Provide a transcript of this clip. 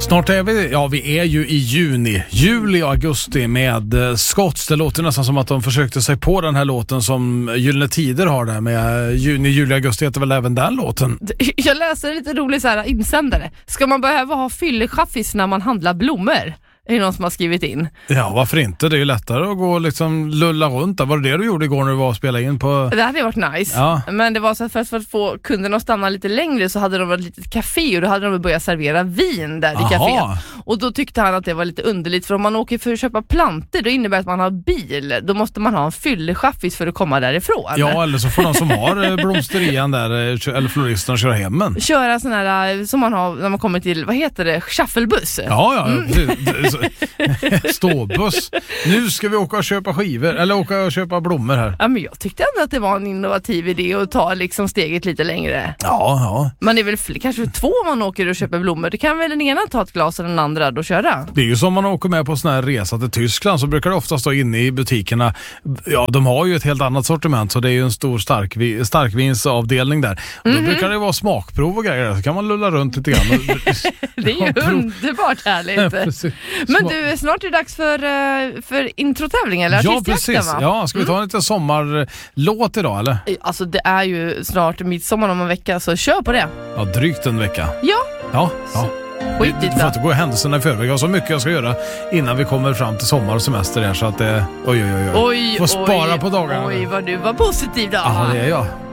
Snart är vi är ju i juli och augusti med Scotts. Det låter nästan som att de försökte sig på den här låten som Gyllene Tider har där med juni, juli, augusti heter väl även den låten. Jag läser lite rolig så här insändare. Ska man behöva ha fyllechaffis när man handlar blommor? Är det någon som har skrivit in? Ja, varför inte? Det är ju lättare att gå och liksom lulla runt. Var det du gjorde igår när du var och spelade in på... Det hade varit nice. Ja. Men det var så att för att få kunderna att stanna lite längre så hade de ett litet café och då hade de börjat servera vin där i caféet. Och då tyckte han att det var lite underligt, för om man åker för att köpa plantor då innebär det att man har bil. Då måste man ha en fyllechaffis för att komma därifrån. Ja, eller så får de som har blomsterian där eller floristen köra hemmen. Köra sån här som man har när man kommer till, vad heter det? Shufflebuss. Ja. Ståbuss. Nu ska vi åka och köpa skivor eller åka och köpa blommor här. Ja, men jag tyckte ändå att det var en innovativ idé att ta liksom steget lite längre. Ja. Man är väl kanske två man åker och köper blommor. Det kan väl den ena ta ett glas och den andra då köra. Det är ju som man åker med på sån här resa till Tyskland så brukar det ofta stå inne i butikerna. Ja, de har ju ett helt annat sortiment så det är ju en stor starkvinsavdelning där. Och då brukar det vara smakprov och grejer. Så kan man lulla runt lite grann. Det är ju underbart härligt. Men du, snart är det dags för introtävling eller artistjakten, precis. Va? Ja, ska vi ta en liten sommarlåt idag eller? Alltså det är ju snart midsommar om en vecka så kör på det. Ja, drygt en vecka. Ja. Du får inte gå händelserna i förväg. Jag har så mycket jag ska göra innan vi kommer fram till sommar och semester här, så att det... Oj. Får spara på dagarna. Oj, vad du var positiv då. Ja, det är jag.